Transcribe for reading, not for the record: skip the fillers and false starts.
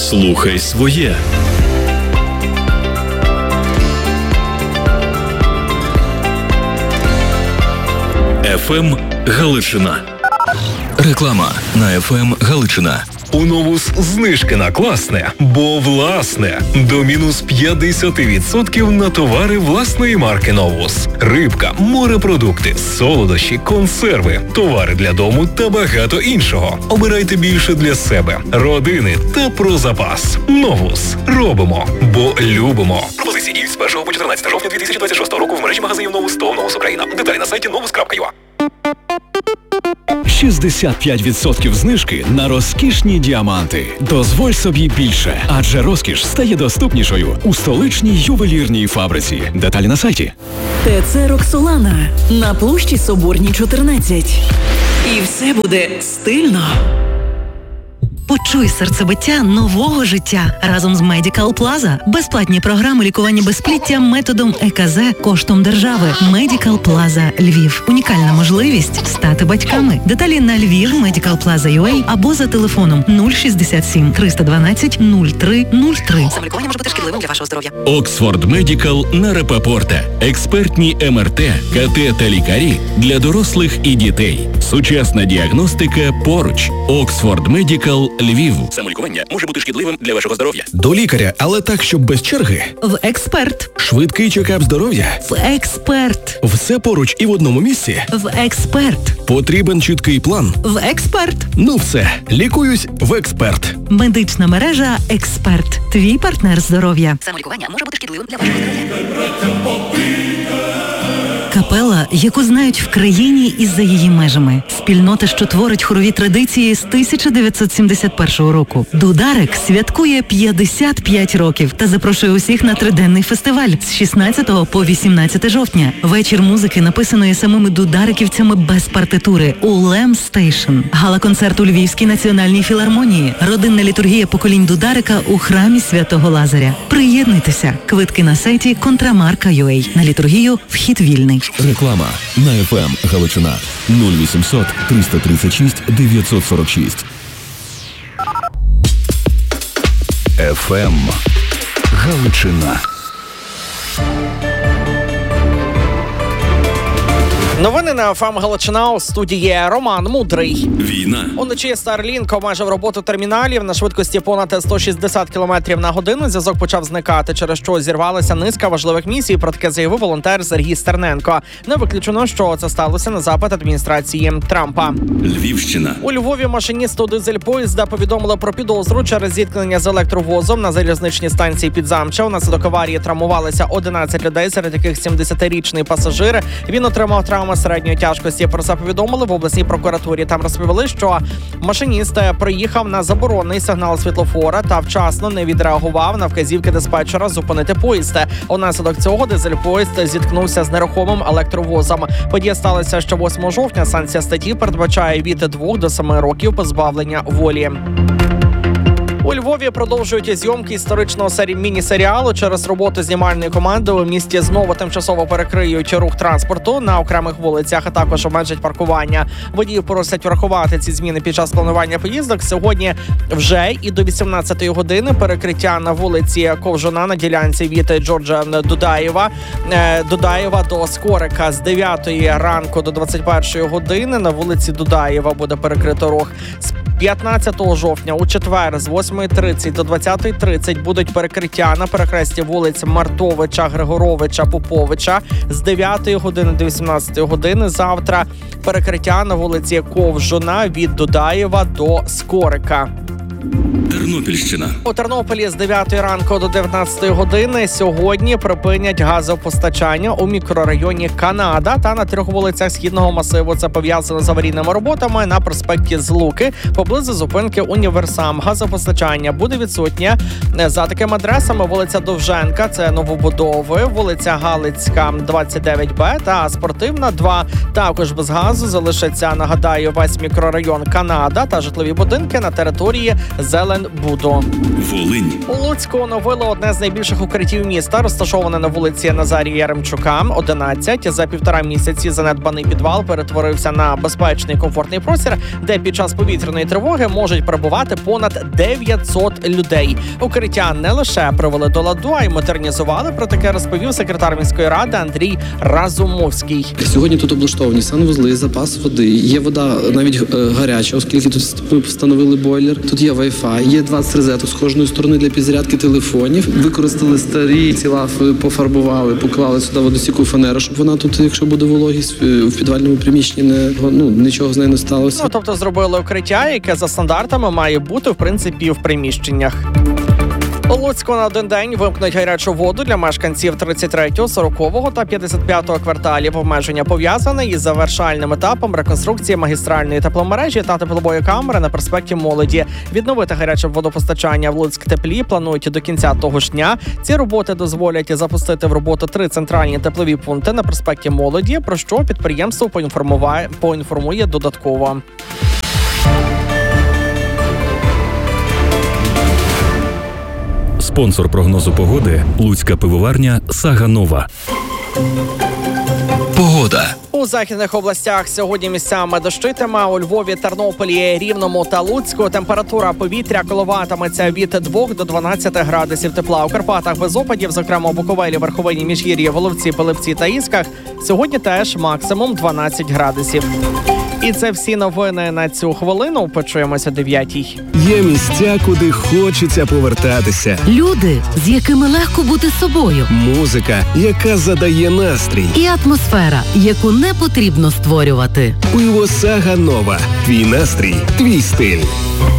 Слухай своє. ФМ Галичина. Реклама на ФМ Галичина. У Новус знижки на класне, бо власне. До мінус 50% на товари власної марки Новус. Рибка, морепродукти, солодощі, консерви, товари для дому та багато іншого. Обирайте більше для себе, родини та про запас. Новус. Робимо, бо любимо. Пропозиції діють з 1 по 14 жовтня 2026 року в мережі магазинів Новус та Новус Україна. Деталі на сайті novus.ua. 65% знижки на розкішні діаманти. Дозволь собі більше, адже розкіш стає доступнішою у столичній ювелірній фабриці. Деталі на сайті. ТЦ «Роксолана» на площі Соборній, 14. І все буде стильно. Почуй серцебиття нового життя разом з Medical Plaza. Безплатні програми лікування безпліття методом ЕКЗ коштом держави. Medical Plaza Львів. Унікальна можливість стати батьками. Деталі на Львів Medical Plaza UA або за телефоном 067 312 0303. Самолікування може бути шкідливим для вашого здоров'я. Оксфорд Медикал на Репапорте. Експертні МРТ, КТ та лікарі для дорослих і дітей. Сучасна діагностика поруч. Оксфорд Медикал Львів. Самолікування може бути шкідливим для вашого здоров'я. До лікаря, але так, щоб без черги. В Експерт. Швидкий чекап здоров'я. В Експерт. Все поруч і в одному місці. В Експерт. Потрібен чіткий план. В Експерт. Ну все, лікуюсь в Експерт. Медична мережа Експерт. Твій партнер здоров'я. Самолікування може бути шкідливим для вашого здоров'я. Капела, яку знають в країні і за її межами. Спільнота, що творить хорові традиції з 1971 року. Дударик святкує 55 років та запрошує усіх на триденний фестиваль з 16 по 18 жовтня. Вечір музики, написаної самими дудариківцями без партитури у Лем Стейшн. Гала-концерт у Львівській національній філармонії. Родинна літургія поколінь дударика у храмі Святого Лазаря. Приєднуйтеся. Квитки на сайті Контрамарка.ua. На літургію вхід вільний. Реклама на ФМ Галичина. 0800 336 946. ФМ Галичина. Новини на ФМ Галичина. У студії Роман Мудрий. Війна. Уночі Starlink обмежив роботу терміналів на швидкості понад 160 км на годину. Зв'язок почав зникати, через що зірвалася низка важливих місій. Про таке заявив волонтер Сергій Стерненко. Не виключено, що це сталося на запит адміністрації Трампа. Львівщина. У Львові машиністу дизель-поїзда повідомили про підозру через зіткнення з електровозом на залізничній станції Підзамча. Внаслідок аварії травмувалися 11 людей, серед яких 70-річний пасажир. Він отримав травму середньої тяжкості. Про це повідомили в обласній прокуратурі. Там розповіли, що машиніст приїхав на заборонений сигнал світлофора та вчасно не відреагував на вказівки диспетчера зупинити поїзд. Унаслідок цього дизель-поїзд зіткнувся з нерухомим електровозом. Подія сталася ще 8 жовтня. Санкція статті передбачає від 2 до 7 років позбавлення волі. У Львові продовжують зйомки історичного міні-серіалу. Через роботу знімальної команди у місті знову тимчасово перекриють рух транспорту на окремих вулицях, а також обмежать паркування. Водії просять врахувати ці зміни під час планування поїздок. Сьогодні вже і до 18-ї години перекриття на вулиці Ковжуна на ділянці від Джорджа Дудаєва до Скорика. З 9-ї ранку до 21-ї години на вулиці Дудаєва буде перекрито рух. 15 жовтня у четвер з 8:30 до 20:30 будуть перекриття на перехресті вулиць Мартовича, Григоровича, Поповича. З 9 години до 18 години завтра перекриття на вулиці Ковжуна від Дудаєва до Скорика. Тернопільщина. У Тернополі з 9 ранку до 19 години сьогодні припинять газопостачання у мікрорайоні Канада та на 3 вулицях Східного масиву. Це пов'язано з аварійними роботами на проспекті Злуки поблизу зупинки Універсам. Газопостачання буде відсутнє за такими адресами: вулиця Довженка, це новобудови, вулиця Галицька, 29Б та Спортивна, 2. Також без газу залишиться, нагадаю, весь мікрорайон Канада та житлові будинки на території Зеленбуду. Волинь. У Луцьку оновили одне з найбільших укриттів міста, розташоване на вулиці Назарія Яремчука, 11. За 1,5 місяці занедбаний підвал перетворився на безпечний комфортний простір, де під час повітряної тривоги можуть перебувати понад 900 людей. Укриття не лише привели до ладу, а й модернізували. Про таке розповів секретар міської ради Андрій Разумовський. Сьогодні тут облаштовані санвузли, запас води, є вода навіть гаряча, оскільки тут ми встановили бойлер. Тут є Wi-Fi, є 20 розеток з кожної сторони для підзарядки телефонів. Використали старі ціла, пофарбували, поклали сюди водостійку фанеру, щоб вона тут, якщо буде вологість, в підвальному приміщенні нічого з нею не сталося. Тобто зробили укриття, яке за стандартами має бути, в принципі, в приміщеннях. У Луцьку на один день вимкнуть гарячу воду для мешканців 33-го, 40-го та 55-го кварталів. Обмеження пов'язане із завершальним етапом реконструкції магістральної тепломережі та теплової камери на проспекті Молоді. Відновити гаряче водопостачання в Луцьктеплі планують до кінця того ж дня. Ці роботи дозволять запустити в роботу 3 центральні теплові пункти на проспекті Молоді, про що підприємство поінформує додатково. Спонсор прогнозу погоди – Луцька пивоварня «Сага Нова». Погода. У західних областях сьогодні місцями дощитиме. У Львові, Тернополі, Рівному та Луцьку температура повітря коливатиметься від 2 до 12 градусів тепла. У Карпатах без опадів, зокрема у Буковелі, Верховині, Міжгір'ї, Головці, Пилипці та Ісках, сьогодні теж максимум 12 градусів. І це всі новини на цю хвилину. Почуємося о 9-й. Є місця, куди хочеться повертатися. Люди, з якими легко бути собою. Музика, яка задає настрій. І атмосфера, яку не потрібно створювати. Пиво «Сага Нова». Твій настрій, твій стиль.